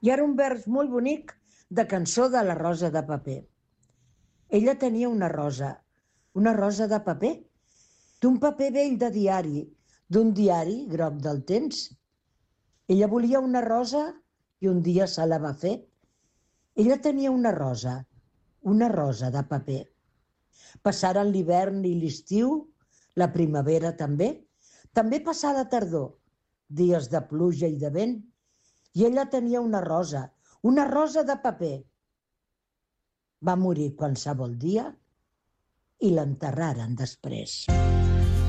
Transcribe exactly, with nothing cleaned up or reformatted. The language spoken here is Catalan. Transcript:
I ara un vers molt bonic de cançó de la Rosa de paper. Ella tenia una rosa, una rosa de paper, d'un paper vell de diari, d'un diari groc del temps. Ella volia una rosa i un dia se la va fer. Ella tenia una rosa, una rosa de paper. Passaren l'hivern i l'estiu, la primavera també. També passà la tardor, dies de pluja i de vent. I ella tenia una rosa, una rosa de paper. Va morir qualsevol dia i l'enterraren després.